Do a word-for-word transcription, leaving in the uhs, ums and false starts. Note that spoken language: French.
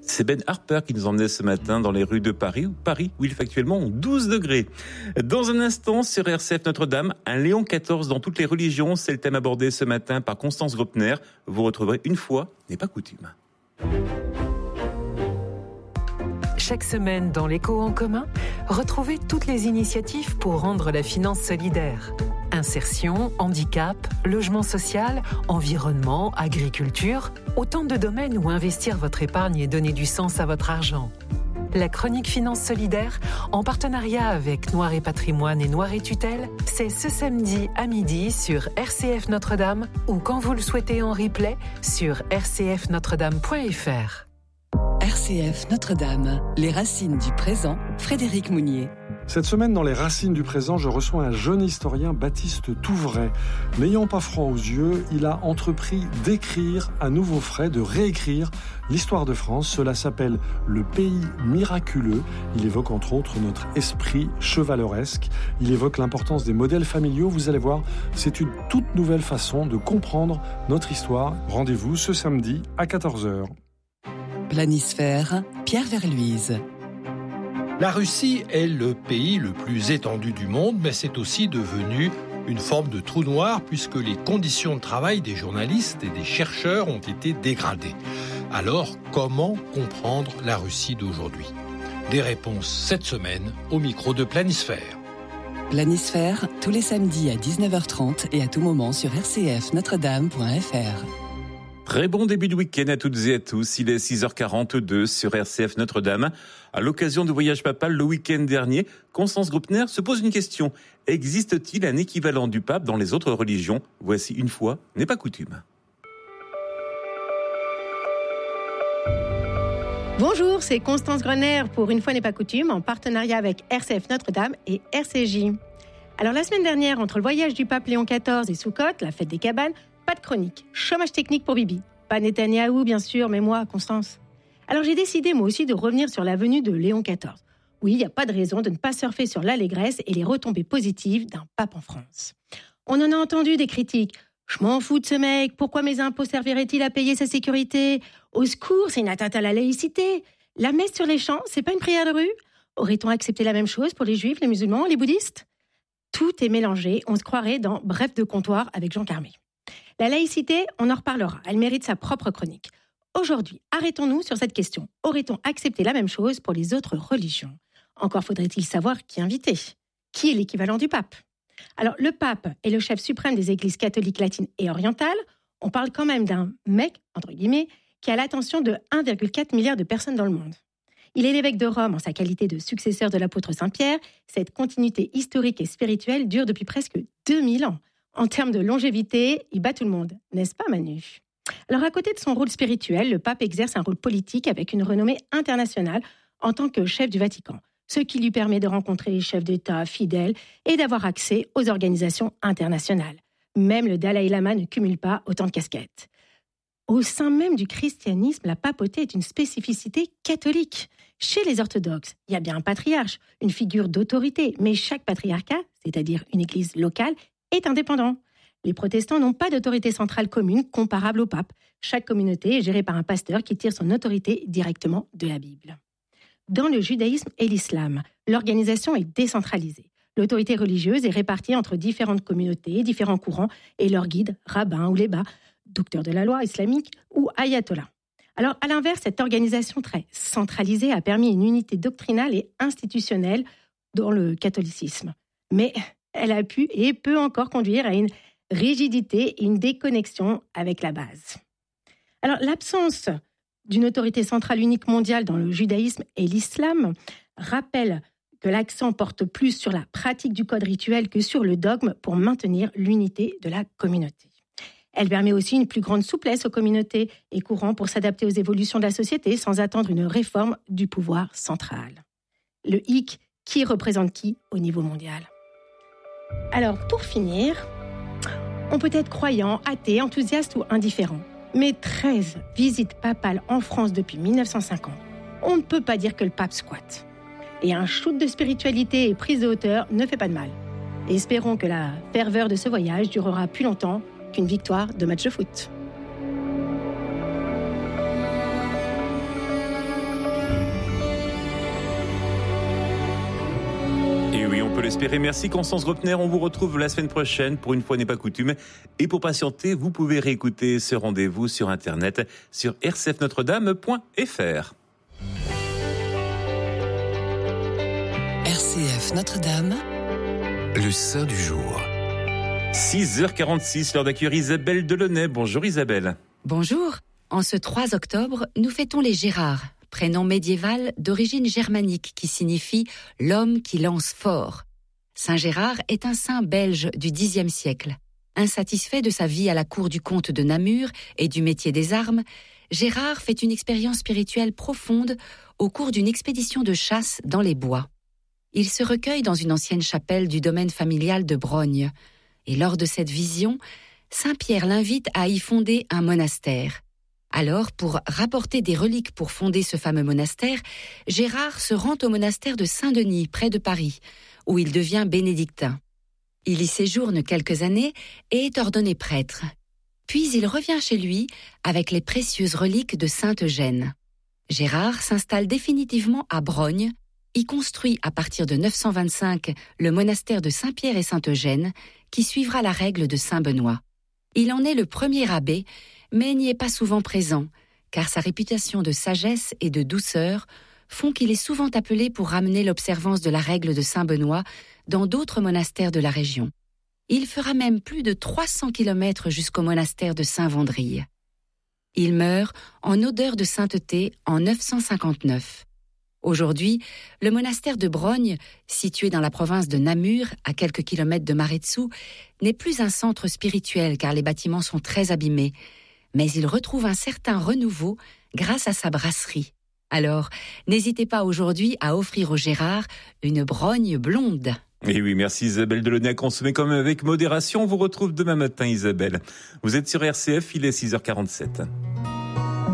C'est Ben Harper qui nous emmenait ce matin dans les rues de Paris, Paris où il fait actuellement douze degrés. Dans un instant, sur R C F Notre-Dame, un Léon quatorze dans toutes les religions, c'est le thème abordé ce matin par Constance Grobner. Vous retrouverez Une fois n'est pas coutume. Chaque semaine dans l'Écho en commun, retrouvez toutes les initiatives pour rendre la finance solidaire. Insertion, handicap, logement social, environnement, agriculture, autant de domaines où investir votre épargne et donner du sens à votre argent. La chronique Finance Solidaire, en partenariat avec Noir et Patrimoine et Noir et Tutelle, c'est ce samedi à midi sur R C F Notre-Dame ou quand vous le souhaitez en replay sur r c f notre dame point f r. R C F Notre-Dame, les racines du présent, Frédéric Mounier. Cette semaine, dans les racines du présent, je reçois un jeune historien, Baptiste Touvray. N'ayant pas froid aux yeux, il a entrepris d'écrire à nouveau frais, de réécrire l'histoire de France. Cela s'appelle Le Pays miraculeux. Il évoque entre autres notre esprit chevaleresque. Il évoque l'importance des modèles familiaux. Vous allez voir, c'est une toute nouvelle façon de comprendre notre histoire. Rendez-vous ce samedi à quatorze heures. Planisphère, Pierre Verluise. La Russie est le pays le plus étendu du monde, mais c'est aussi devenu une forme de trou noir puisque les conditions de travail des journalistes et des chercheurs ont été dégradées. Alors, comment comprendre la Russie d'aujourd'hui ? Des réponses cette semaine au micro de Planisphère. Planisphère, tous les samedis à dix-neuf heures trente et à tout moment sur r c f notre dame point f r. Très bon début de week-end à toutes et à tous. Il est six heures quarante-deux sur R C F Notre-Dame. À l'occasion du voyage papal le week-end dernier, Constance Grobner se pose une question. Existe-t-il un équivalent du pape dans les autres religions ? Voici Une fois n'est pas coutume. Bonjour, c'est Constance Grobner pour Une fois n'est pas coutume, en partenariat avec R C F Notre-Dame et R C J. Alors la semaine dernière, entre le voyage du pape Léon quatorze et Soukhot, la fête des cabanes, pas de chronique, chômage technique pour Bibi. Pas Netanyahou, bien sûr, mais moi, Constance. Alors j'ai décidé, moi aussi, de revenir sur la venue de Léon quatorze. Oui, il n'y a pas de raison de ne pas surfer sur l'allégresse et les retombées positives d'un pape en France. On en a entendu des critiques. Je m'en fous de ce mec, pourquoi mes impôts serviraient-ils à payer sa sécurité ? Au secours, c'est une atteinte à la laïcité. La messe sur les champs, c'est pas une prière de rue ? Aurait-on accepté la même chose pour les juifs, les musulmans, les bouddhistes ? Tout est mélangé, on se croirait dans Bref de comptoir avec Jean Carmé. La laïcité, on en reparlera, elle mérite sa propre chronique. Aujourd'hui, arrêtons-nous sur cette question. Aurait-on accepté la même chose pour les autres religions ? Encore faudrait-il savoir qui inviter. Qui est l'équivalent du pape ? Alors, le pape est le chef suprême des églises catholiques latines et orientales. On parle quand même d'un mec, entre guillemets, qui a l'attention de un virgule quatre milliard de personnes dans le monde. Il est l'évêque de Rome en sa qualité de successeur de l'apôtre Saint-Pierre. Cette continuité historique et spirituelle dure depuis presque deux mille ans. En termes de longévité, il bat tout le monde, n'est-ce pas Manu ? Alors à côté de son rôle spirituel, le pape exerce un rôle politique avec une renommée internationale en tant que chef du Vatican, ce qui lui permet de rencontrer les chefs d'État fidèles et d'avoir accès aux organisations internationales. Même le Dalai Lama ne cumule pas autant de casquettes. Au sein même du christianisme, la papauté est une spécificité catholique. Chez les orthodoxes, il y a bien un patriarche, une figure d'autorité, mais chaque patriarcat, c'est-à-dire une église locale, est indépendant. Les protestants n'ont pas d'autorité centrale commune comparable au pape. Chaque communauté est gérée par un pasteur qui tire son autorité directement de la Bible. Dans le judaïsme et l'islam, l'organisation est décentralisée. L'autorité religieuse est répartie entre différentes communautés, différents courants et leurs guides, rabbins ou lébats, docteurs de la loi islamique ou ayatollahs. Alors, à l'inverse, cette organisation très centralisée a permis une unité doctrinale et institutionnelle dans le catholicisme. Mais elle a pu et peut encore conduire à une rigidité et une déconnexion avec la base. Alors, l'absence d'une autorité centrale unique mondiale dans le judaïsme et l'islam rappelle que l'accent porte plus sur la pratique du code rituel que sur le dogme pour maintenir l'unité de la communauté. Elle permet aussi une plus grande souplesse aux communautés et courants pour s'adapter aux évolutions de la société sans attendre une réforme du pouvoir central. Le hic, qui représente qui au niveau mondial ? Alors, pour finir, on peut être croyant, athée, enthousiaste ou indifférent. Mais treize visites papales en France depuis mille neuf cent cinquante, on ne peut pas dire que le pape squatte. Et un shoot de spiritualité et prise de hauteur ne fait pas de mal. Et espérons que la ferveur de ce voyage durera plus longtemps qu'une victoire de match de foot. peut l'espérer. Merci Constance Grupner. On vous retrouve la semaine prochaine. Pour une fois n'est pas coutume. Et pour patienter, vous pouvez réécouter ce rendez-vous sur Internet sur r c f notre dame point f r. R C F Notre-Dame, le saint du jour. six heures quarante-six, l'heure d'accueillir Isabelle Delaunay. Bonjour Isabelle. Bonjour. En ce trois octobre, nous fêtons les Gérards, prénom médiéval d'origine germanique qui signifie « l'homme qui lance fort ». Saint Gérard est un saint belge du dixième siècle. Insatisfait de sa vie à la cour du comte de Namur et du métier des armes, Gérard fait une expérience spirituelle profonde au cours d'une expédition de chasse dans les bois. Il se recueille dans une ancienne chapelle du domaine familial de Brogne. Et lors de cette vision, Saint Pierre l'invite à y fonder un monastère. Alors, pour rapporter des reliques pour fonder ce fameux monastère, Gérard se rend au monastère de Saint-Denis, près de Paris, où il devient bénédictin. Il y séjourne quelques années et est ordonné prêtre. Puis il revient chez lui avec les précieuses reliques de Sainte Eugène. Gérard s'installe définitivement à Brogne, y construit à partir de neuf cent vingt-cinq le monastère de Saint-Pierre et Sainte-Eugène, qui suivra la règle de Saint-Benoît. Il en est le premier abbé, mais n'y est pas souvent présent, car sa réputation de sagesse et de douceur font qu'il est souvent appelé pour ramener l'observance de la règle de Saint-Benoît dans d'autres monastères de la région. Il fera même plus de trois cents kilomètres jusqu'au monastère de Saint-Vendrille. Il meurt en odeur de sainteté en neuf cent cinquante-neuf. Aujourd'hui, le monastère de Brogne, situé dans la province de Namur, à quelques kilomètres de Maredsous, n'est plus un centre spirituel car les bâtiments sont très abîmés, mais il retrouve un certain renouveau grâce à sa brasserie. Alors, n'hésitez pas aujourd'hui à offrir au Gérard une Brogne blonde. Et oui, merci Isabelle Delaunay, à consommer quand même avec modération. On vous retrouve demain matin Isabelle. Vous êtes sur R C F, il est six heures quarante-sept.